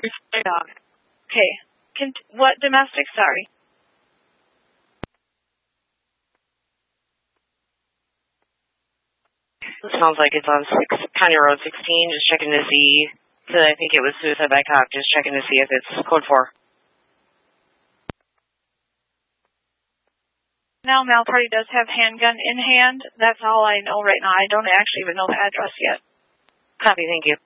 Dog. Okay. What domestic? Sorry. Sounds like it's on County Road 16. Just checking to see. So I think it was suicide by cop. Just checking to see if it's code 4. Now, Malparty does have handgun in hand. That's all I know right now. I don't actually even know the address yet. Copy, thank you.